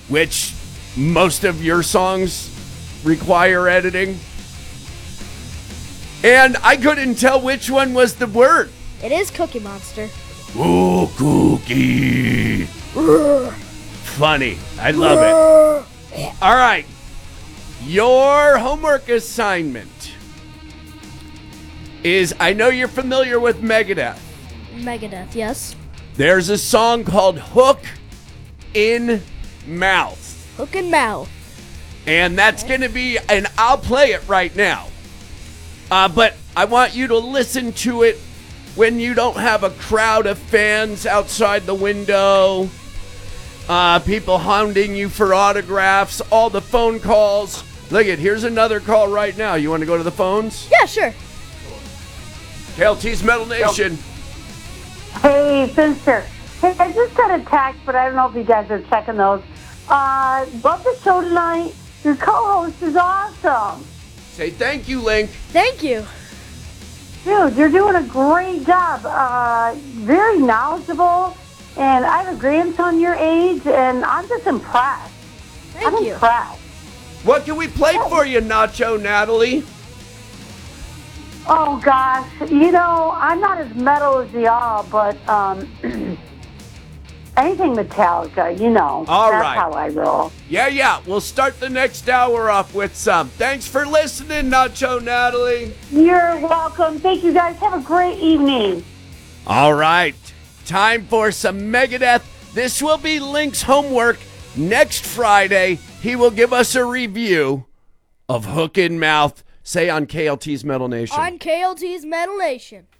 which most of your songs require editing. And I couldn't tell which one was the word. It is Cookie Monster. Ooh, Cookie. Funny. I love it. All right. Your homework assignment is, I know you're familiar with Megadeth. Megadeth, yes. There's a song called Hook in Mouth. Hook and Mouth. And that's going to be, and I'll play it right now. But I want you to listen to it when you don't have a crowd of fans outside the window, people hounding you for autographs, all the phone calls. Look at, here's another call right now. You want to go to the phones? Yeah, sure. KLT's Metal Nation. Hey, Finster. Hey, I just got a text, but I don't know if you guys are checking those. Love the show tonight. Your co-host is awesome. Say thank you, Link. Thank you. Dude, you're doing a great job. Very knowledgeable. And I have a grandson your age, and I'm just impressed. Thank you. Impressed. What can we play for you, Nacho Natalie? Oh, gosh. You know, I'm not as metal as y'all, but anything Metallica, you know. All that's right. how I roll. Yeah. We'll start the next hour off with some. Thanks for listening, Nacho Natalie. You're welcome. Thank you, guys. Have a great evening. All right. Time for some Megadeth. This will be Link's homework. Next Friday, he will give us a review of Hook in Mouth. Say on KLT's Metal Nation. On KLT's Metal Nation.